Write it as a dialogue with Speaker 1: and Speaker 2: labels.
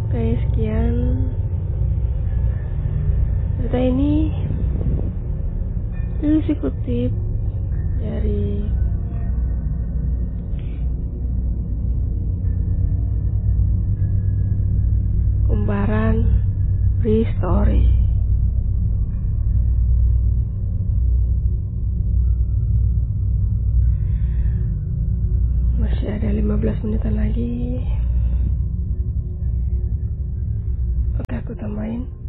Speaker 1: Oke, sekian cerita ini Lili kutip dari Kumparan Story. Masih ada 15 menitan lagi. Oke, aku tambahin.